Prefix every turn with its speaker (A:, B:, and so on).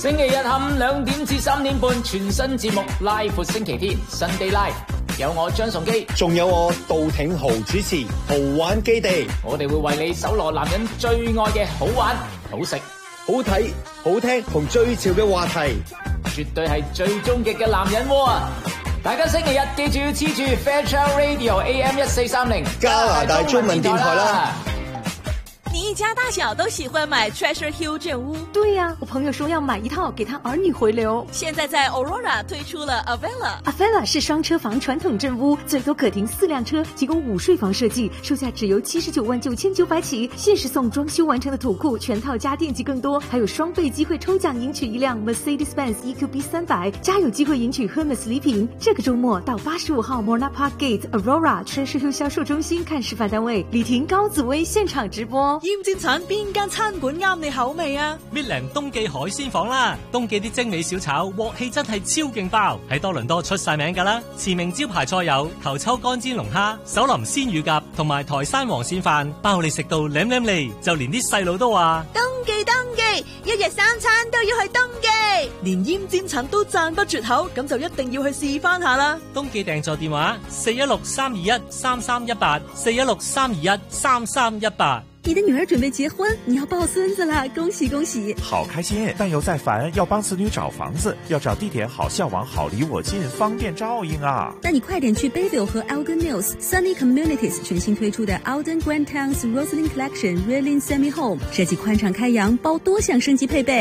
A: 星期日下午2點至3點半，全新節目拉闊星期天 Sunday Live， 有我張崇基，
B: 仲有我杜挺豪主持豪玩基地，
A: 我哋會為你搜羅男人最愛嘅好玩、好食、
B: 好睇、好聽同最潮嘅話題，
A: 絕對係最終極嘅男人窩啊！大家星期日記住要黐住 Fairchild Radio AM 1430
B: 加拿大中文電台啦。
C: 你一家大小都喜歡買 Treasure Hill 鎮屋？
D: 對呀，我朋友說要買一套給他兒女回流。
C: 現在在 Aurora 推出了 Avella。Avella
D: 是雙車房傳統鎮屋，最多可停4輛車，提供午睡房設計，售價只由799900起，限時送裝修完成的土庫，全套家電及更多，還有雙倍機會抽獎贏取一輛 Mercedes-Benz EQB 300，加有機會贏取 Hermes 禮品。這個周末到85號 Mona Park Gate Aurora Treasure Hill 銷售中心看示範單位，李婷、高紫薇現場直播。
C: 厭尖產邊間餐館啱你口味啊？
E: 搣靚東記海鮮房啦，東記啲精美小炒鑊氣真係超勁爆，喺多倫多出晒名噶啦。馳名招牌菜有頭抽乾煎龍蝦、手林鮮乳鴿同埋台山黃鱔飯，包你食到舐舐脷，就連啲細路都話
C: 東記，一日3餐都要去東記，連厭尖產都讚不絕口，咁就一定要去試翻下啦。
E: 東記訂座電話416-321-3318 416-321-3318。
D: 你的女兒準備結婚，你要抱孫子啦，恭喜恭喜！
F: 好開心，但又在煩，要幫子女找房子，要找地點好校網，好離我近，方便照應啊！
D: 那你快點去 Bayville 和 Alden Mills Sunny Communities 全新推出的 Alden Grand Towns Roslyn Collection Reeling Semi Home，設計寬敞開揚，包多項升級配備。